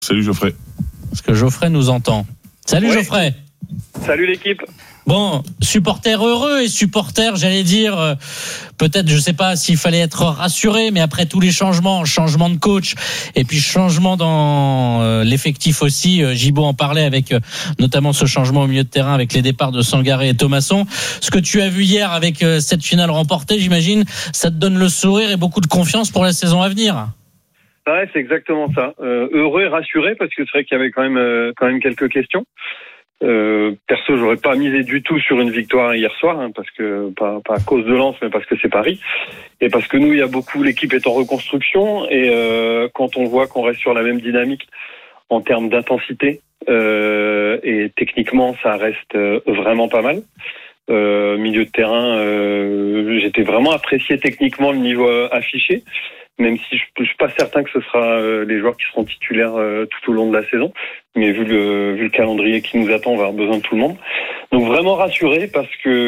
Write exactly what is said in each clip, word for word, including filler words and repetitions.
Salut Geoffrey. Parce que Geoffrey nous entend. Salut ouais. Geoffrey. Salut l'équipe. Bon, supporter heureux et supporter, j'allais dire, euh, peut-être, je sais pas s'il fallait être rassuré, mais après tous les changements, changement de coach et puis changement dans euh, l'effectif aussi, euh, Gibaud en parlait avec euh, notamment ce changement au milieu de terrain avec les départs de Sangaré et Thomasson. Ce que tu as vu hier avec euh, cette finale remportée, j'imagine, ça te donne le sourire et beaucoup de confiance pour la saison à venir. Ouais, c'est exactement ça. Euh, heureux et rassuré parce que c'est vrai qu'il y avait quand même euh, quand même quelques questions. Euh, perso, j'aurais pas misé du tout sur une victoire hier soir, hein, parce que pas, pas à cause de Lens, mais parce que c'est Paris et parce que nous, il y a beaucoup, l'équipe est en reconstruction et euh, quand on voit qu'on reste sur la même dynamique en termes d'intensité euh, et techniquement, ça reste euh, vraiment pas mal. Euh, milieu de terrain, euh, j'étais vraiment apprécié techniquement le niveau euh, affiché. Même si je ne suis pas certain que ce sera euh, les joueurs qui seront titulaires euh, tout au long de la saison. Mais vu le, vu le calendrier qui nous attend, on va avoir besoin de tout le monde. Donc vraiment rassuré parce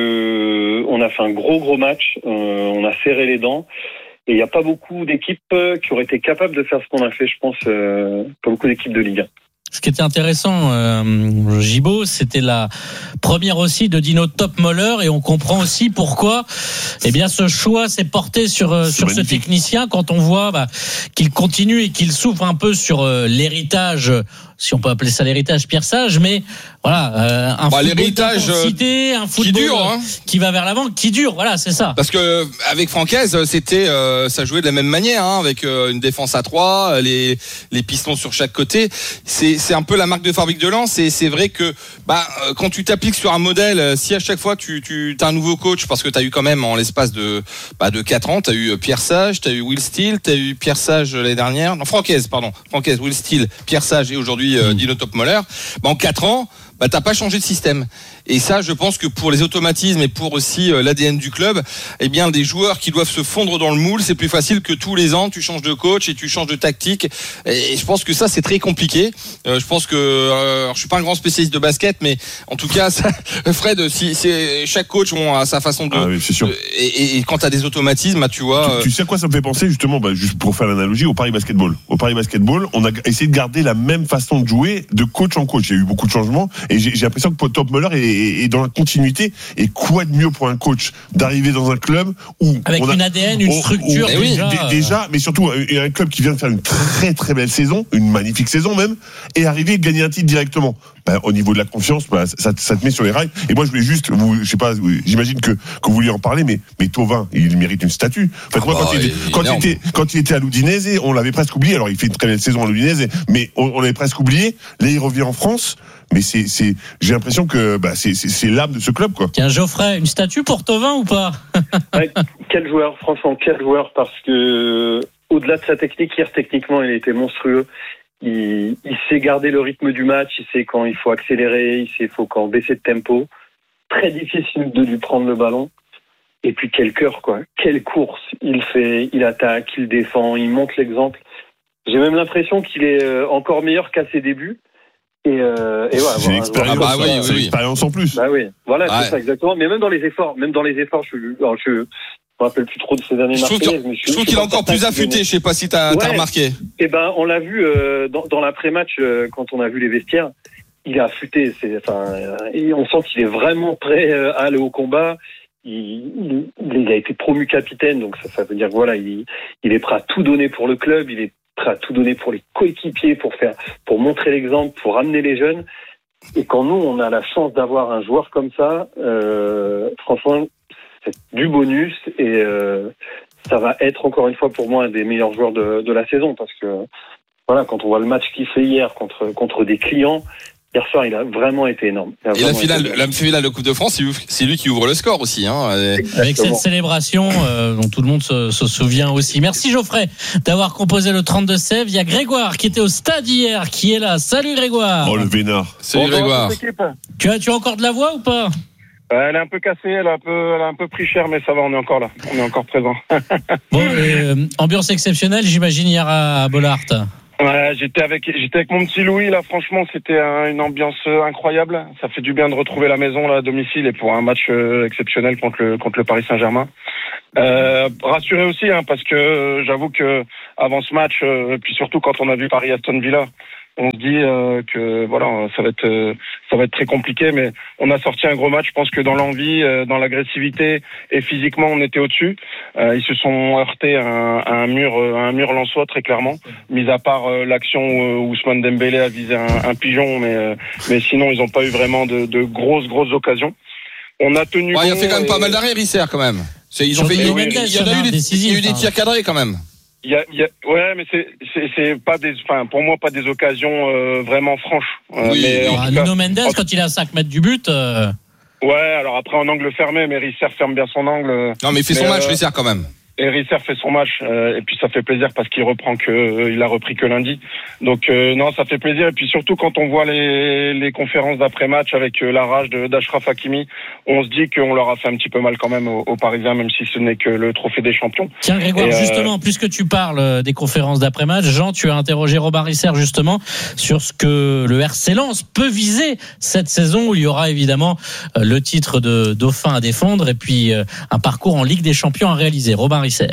que on a fait un gros gros match, euh, on a serré les dents. Et il n'y a pas beaucoup d'équipes qui auraient été capables de faire ce qu'on a fait, je pense, euh, pas beaucoup d'équipes de Ligue un. Ce qui était intéressant, euh, Gibaud, c'était la première aussi de Dino Topmöller et on comprend aussi pourquoi eh bien, ce choix s'est porté sur, sur ce technicien quand on voit bah, qu'il continue et qu'il souffre un peu sur euh, l'héritage, si on peut appeler ça l'héritage Pierre Sage, mais voilà, euh, un bah, football d'intensité, un football qui, dure, hein. qui va vers l'avant, qui dure, voilà, c'est ça. Parce que avec Francaise, c'était, euh, ça jouait de la même manière, hein, avec euh, une défense à trois, les, les pistons sur chaque côté. C'est, c'est un peu la marque de fabrique de Lens, et c'est vrai que bah, quand tu t'appliques sur un modèle, si à chaque fois tu, tu as un nouveau coach, parce que tu as eu quand même en l'espace de, bah, de quatre ans, tu as eu Pierre Sage, tu as eu Will Steele, tu as eu Pierre Sage l'année dernière, non, Francaise, pardon, Francaise, Will Steele, Pierre Sage et aujourd'hui euh, Dino Topmöller, bah, en quatre ans, bah, t'as pas changé de système. Et ça, je pense que pour les automatismes et pour aussi euh, l'A D N du club, eh bien, des joueurs qui doivent se fondre dans le moule, c'est plus facile que tous les ans, tu changes de coach et tu changes de tactique. Et je pense que ça, c'est très compliqué. Euh, je pense que, euh, alors, je suis pas un grand spécialiste de basket, mais en tout cas, ça, Fred, si, c'est, chaque coach a sa façon de, ah oui, c'est sûr. De, et, et quand t'as des automatismes, bah, tu vois. Tu, euh, tu sais à quoi ça me fait penser, justement, bah, juste pour faire l'analogie, au Paris Basketball. Au Paris Basketball, on a essayé de garder la même façon de jouer de coach en coach. Il y a eu beaucoup de changements et j'ai, j'ai l'impression que Topmöller est, est, est dans la continuité. Et quoi de mieux pour un coach d'arriver dans un club où avec on a, une A D N, une où, structure où, déjà, d- déjà, mais surtout un club qui vient de faire une très très belle saison, une magnifique saison même, et arriver à gagner un titre directement. Ben, au niveau de la confiance, ben, ça, ça te met sur les rails. Et moi, je voulais juste, vous, je sais pas, j'imagine que, que vous vouliez en parler, mais, mais Thauvin, il mérite une statue. En fait, ah moi, bah, quand, il était, quand, il était, quand il était à l'Udinese, on l'avait presque oublié. Alors, il fait une très belle saison à l'Udinese, mais on, on l'avait presque oublié. Là, il revient en France. Mais c'est, c'est, j'ai l'impression que bah, c'est, c'est, c'est l'âme de ce club, quoi. Tiens, Geoffrey, une statue pour Thauvin ou pas? Ouais, quel joueur, franchement, quel joueur, parce que au-delà de sa technique, hier, techniquement, il était monstrueux. Il, il sait garder le rythme du match, il sait quand il faut accélérer, il sait faut quand baisser de tempo. Très difficile de lui prendre le ballon. Et puis quel cœur, quoi. Quelle course il fait, il attaque, il défend, il montre l'exemple. J'ai même l'impression qu'il est encore meilleur qu'à ses débuts. Et, euh, et ouais, c'est voilà, l'expérience, ah bah oui, c'est oui, l'expérience en plus. Bah oui, voilà, ouais. C'est ça exactement. Mais même dans les efforts, même dans les efforts, je, alors je, je me rappelle plus trop de ces années. Je trouve, mais je, je trouve qu'il est encore plus affûté. Je sais pas si t'as, ouais, t'as remarqué. Et ben, on l'a vu euh, dans, dans l'après-match euh, quand on a vu les vestiaires. Il est affûté. C'est, enfin, euh, et on sent qu'il est vraiment prêt euh, à aller au combat. Il, il, il a été promu capitaine, donc ça, ça veut dire que voilà, il, il est prêt à tout donner pour le club. Il est prêt à tout donner pour les coéquipiers, pour faire, pour montrer l'exemple, pour amener les jeunes. Et quand nous, on a la chance d'avoir un joueur comme ça, euh, franchement, c'est du bonus et euh, ça va être encore une fois pour moi un des meilleurs joueurs de, de la saison parce que voilà, quand on voit le match qu'il fait hier contre contre des clients, hier soir, il a vraiment été énorme. Et la finale, la finale de Coupe de France, c'est lui qui ouvre le score aussi, hein. Avec cette célébration euh, dont tout le monde se, se souvient aussi. Merci Geoffrey d'avoir composé le trente-deux Sèvres. Il y a Grégoire qui était au stade hier, qui est là. Salut Grégoire. Oh le vénard. Salut Grégoire. Tu as, tu as encore de la voix ou pas? Elle est un peu cassée, elle a un peu, elle a un peu pris cher, mais ça va, on est encore là, on est encore présent. Bon, euh, ambiance exceptionnelle, j'imagine hier à Bollaert. Ouais, j'étais avec, j'étais avec mon petit Louis là. Franchement, c'était un, une ambiance incroyable. Ça fait du bien de retrouver la maison là à domicile et pour un match euh, exceptionnel contre le contre le Paris Saint-Germain. Euh, rassuré aussi, hein, parce que euh, j'avoue que avant ce match, euh, puis surtout quand on a vu Paris Aston Villa, On se dit euh, que voilà, ça va être euh, ça va être très compliqué, mais on a sorti un gros match. Je pense que dans l'envie, euh, dans l'agressivité et physiquement, on était au-dessus. Euh, ils se sont heurtés à un, à un mur, à un mur lensois très clairement. Mis à part euh, l'action où Ousmane Dembélé a visé un, un pigeon, mais euh, mais sinon ils n'ont pas eu vraiment de, de grosses grosses occasions. On a tenu. Ouais, il a fait quand même et... pas mal d'arrêts, Risser quand même. C'est, ils ont fait. Il y, oui, il y en a eu des, il y a eu des tirs cadrés quand même. Il y a, il y a, ouais, mais c'est, c'est, c'est pas des, enfin, pour moi, pas des occasions euh, vraiment franches. Euh, oui, mais ah, Nuno Mendes, en... quand il est à cinq mètres du but. Euh... Ouais, alors après en angle fermé, mais Risser ferme bien son angle. Non, mais il fait son mais, match, euh... Risser quand même. Et Risser fait son match, euh, et puis ça fait plaisir parce qu'il reprend que, euh, il a repris que lundi. Donc euh, non, ça fait plaisir. Et puis surtout quand on voit les, les conférences d'après-match avec euh, la rage de, d'Achraf Hakimi, on se dit qu'on leur a fait un petit peu mal quand même aux, aux Parisiens, même si ce n'est que le trophée des champions. Tiens Grégoire, et, euh... justement, puisque tu parles des conférences d'après-match, Jean, tu as interrogé Robin Risser justement sur ce que le R C Lens peut viser cette saison où il y aura évidemment le titre de dauphin à défendre et puis un parcours en Ligue des Champions à réaliser. Robin Risser.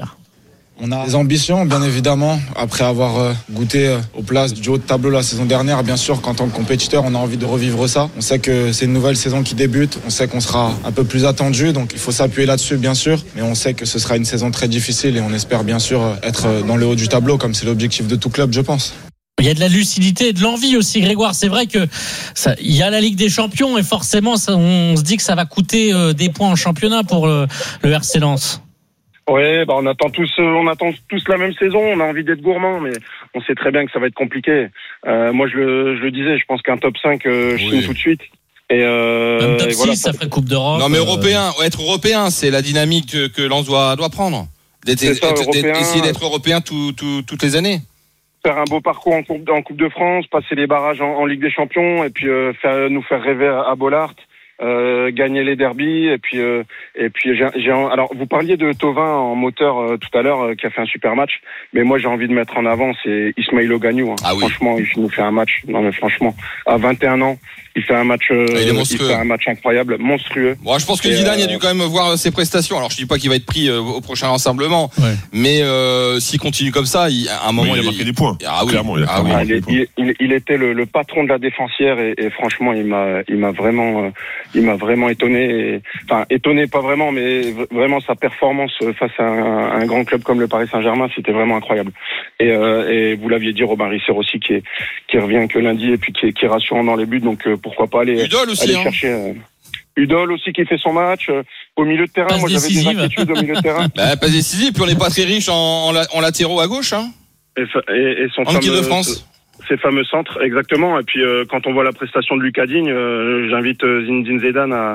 On a des ambitions, bien évidemment. Après avoir goûté aux places du haut de tableau la saison dernière, bien sûr qu'en tant que compétiteur, on a envie de revivre ça. On sait que c'est une nouvelle saison qui débute. On sait qu'on sera un peu plus attendu, donc il faut s'appuyer là-dessus, bien sûr. Mais on sait que ce sera une saison très difficile et on espère bien sûr être dans le haut du tableau, comme c'est l'objectif de tout club, je pense. Il y a de la lucidité et de l'envie aussi, Grégoire. C'est vrai que ça, il y a la Ligue des Champions et forcément, ça, on se dit que ça va coûter des points en championnat pour le, le R C Lens. Ouais, bah on attend tous, on attend tous la même saison. On a envie d'être gourmand, mais on sait très bien que ça va être compliqué. Euh, moi, je le, je le disais, je pense qu'un top cinq, euh, je oui. signe tout de suite. Et euh, un top et six, voilà, ça ferait Coupe d'Europe. Non, mais euh... européen, être européen, c'est la dynamique que, que Lens doit, doit prendre. D'être, ça, d'être, d'être, essayer d'être européen tout, tout, toutes les années. Faire un beau parcours en Coupe, en coupe de France, passer les barrages en, en Ligue des Champions, et puis euh, faire, nous faire rêver à, à Bollaert. Euh, gagner les derbies et puis euh, et puis j'ai, j'ai alors vous parliez de Thauvin en moteur euh, tout à l'heure euh, qui a fait un super match, mais moi j'ai envie de mettre en avant c'est Ismaïla Gagnou hein. Ah oui. Franchement il nous fait un match non mais franchement à vingt et un ans il fait un match euh, il, est monstrueux. il fait un match incroyable, monstrueux. Bon, je pense que et Zidane euh... il a dû quand même voir ses prestations. Alors je dis pas qu'il va être pris euh, au prochain rassemblement, ouais. mais euh, s'il continue comme ça, il, à un moment mais il a marqué des points. Ah oui, clairement, il a ah, oui. Il, il, il, il était le, le patron de la défensière et, et franchement il m'a il m'a vraiment euh, il m'a vraiment étonné. Et, enfin étonné pas vraiment, mais vraiment sa performance face à un, un grand club comme le Paris Saint-Germain, c'était vraiment incroyable. Et, euh, et vous l'aviez dit, Robin Risser aussi qui est qui revient que lundi et puis qui est, qui est rassurant dans les buts, donc euh, pourquoi pas aller. Aussi, aller hein. chercher euh, Udol aussi qui fait son match euh, au milieu de terrain. Passe moi j'avais décisive. des inquiétudes au milieu de terrain. Bah, pas décisif, puis on n'est pas très riche en, en, en latéraux à gauche hein. et, et, et son en équipe de France ces fameux centres, exactement. Et puis euh, quand on voit la prestation de Lucas Digne, euh, j'invite euh, Zinedine Zidane à,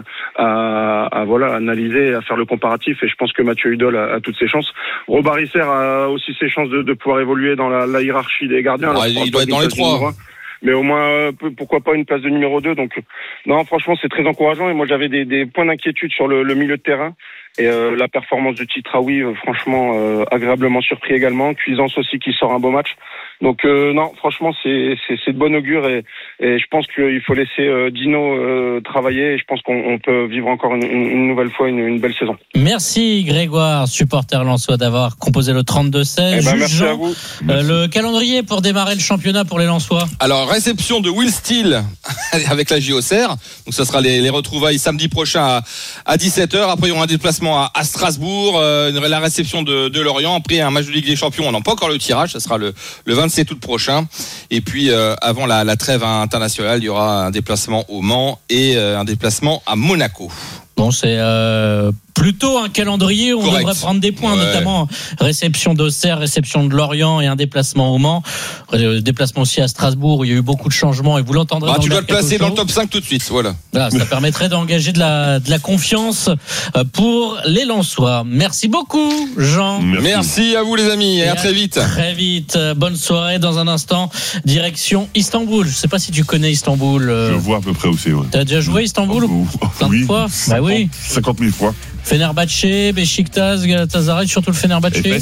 à, à voilà à analyser, à faire le comparatif. Et je pense que Mathieu Udol a, a toutes ses chances. Robin Risser a aussi ses chances de, de pouvoir évoluer dans la, la hiérarchie des gardiens. Ouais, il doit être dans les trois. Mais au moins, euh, pourquoi pas une place de numéro deux. Donc, non, franchement, c'est très encourageant. Et moi, j'avais des, des points d'inquiétude sur le, le milieu de terrain. Et euh, la performance de Titraoui, euh, franchement, euh, agréablement surpris également. Cuisance aussi qui sort un beau match. Donc euh, non, franchement, c'est, c'est, c'est de bon augure et, et je pense qu'il faut laisser euh, Dino euh, travailler. Et je pense qu'on on peut vivre encore une, une nouvelle fois une, une belle saison. Merci Grégoire, supporter lensois, d'avoir composé le trente-deux seize. Eh ben, merci Jean, à vous. Euh, le calendrier pour démarrer le championnat pour les Lensois. Alors réception de Will Steele avec la J O C R. Donc ça sera les, les retrouvailles samedi prochain à, à dix-sept heures. Après il y aura un déplacement à, à Strasbourg, euh, la réception de, de Lorient. Après un match de Ligue des Champions. On n'a pas encore le tirage. Ça sera le, le vingt-sept août prochain. Et puis euh, avant la, la trêve internationale, il y aura un déplacement au Mans et euh, un déplacement à Monaco. Bon, c'est euh, plutôt un calendrier où Correct. on devrait prendre des points, ouais. Notamment réception d'Auxerre, réception de Lorient et un déplacement au Mans. Euh, déplacement aussi à Strasbourg, où il y a eu beaucoup de changements et vous l'entendrez bah, dans tu le dois te placer dans le top cinq tout de suite, voilà. Voilà, ça permettrait d'engager de la, de la confiance pour les Lensois. Merci beaucoup, Jean. Merci, Merci à vous, les amis, et, et à, à très vite. Très vite. Bonne soirée. Dans un instant, direction Istanbul. Je sais pas si tu connais Istanbul. Je vois à peu près où c'est. Ouais. T'as déjà joué Istanbul oh, oh, plein oui. de fois bah oui. cinquante mille fois. Fenerbahçe, Beşiktaş, Galatasaray, surtout le Fenerbahçe. Efes.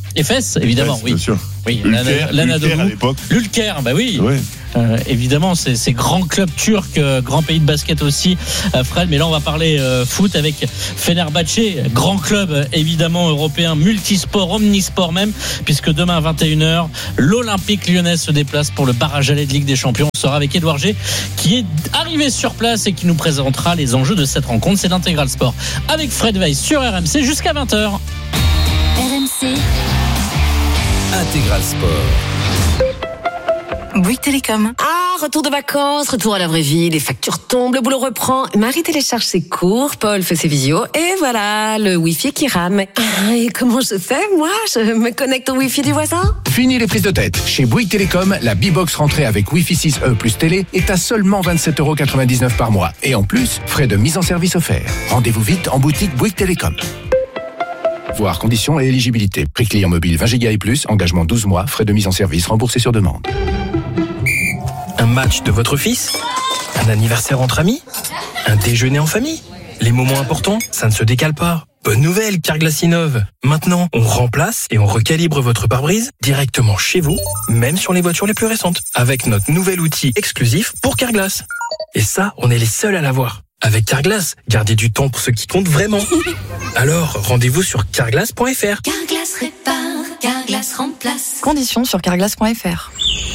Efes, évidemment, Ouais, oui. Bien sûr. Oui, Ulker, l'Anadolu. Ulker à l'époque. L'Ulker, bah oui. Ouais. Euh, évidemment, c'est, c'est grand club turc, euh, grand pays de basket aussi, euh, Fred. Mais là, on va parler euh, foot avec Fenerbahçe, grand club euh, évidemment européen, multisport, omnisport même, puisque demain à vingt et une heures, l'Olympique Lyonnais se déplace pour le barrage aller de Ligue des Champions. On sera avec Édouard G, qui est arrivé sur place et qui nous présentera les enjeux de cette rencontre. C'est l'Intégral Sport avec Fred Weiss sur R M C jusqu'à vingt heures. R M C Intégral Sport. Bouygues Télécom. Ah, retour de vacances, retour à la vraie vie, les factures tombent, le boulot reprend. Marie télécharge ses cours, Paul fait ses visios, et voilà, le Wi-Fi qui rame. Ah, et comment je fais, moi? Je me connecte au Wi-Fi du voisin? Fini les prises de tête. Chez Bouygues Télécom, la B-Box rentrée avec Wi-Fi six E plus télé est à seulement vingt-sept euros quatre-vingt-dix-neuf par mois. Et en plus, frais de mise en service offerts. Rendez-vous vite en boutique Bouygues Télécom. Voir conditions et éligibilité. Prix client mobile vingt giga et plus, engagement douze mois, frais de mise en service remboursés sur demande. Un match de votre fils? Un anniversaire entre amis? Un déjeuner en famille? Les moments importants, ça ne se décale pas. Bonne nouvelle, Carglass innove. Maintenant, on remplace et on recalibre votre pare-brise directement chez vous, même sur les voitures les plus récentes, avec notre nouvel outil exclusif pour Carglass. Et ça, on est les seuls à l'avoir. Avec Carglass, gardez du temps pour ce qui compte vraiment. Alors, rendez-vous sur carglass point f r. Carglass répare, Carglass remplace. Conditions sur carglass point f r.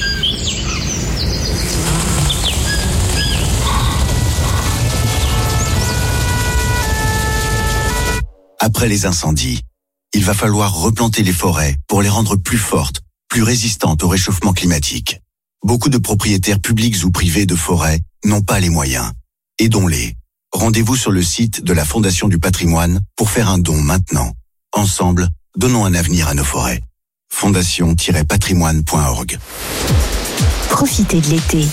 Après les incendies, il va falloir replanter les forêts pour les rendre plus fortes, plus résistantes au réchauffement climatique. Beaucoup de propriétaires publics ou privés de forêts n'ont pas les moyens. Aidons-les. Rendez-vous sur le site de la Fondation du Patrimoine pour faire un don maintenant. Ensemble, donnons un avenir à nos forêts. fondation tiret patrimoine point org. Profitez de l'été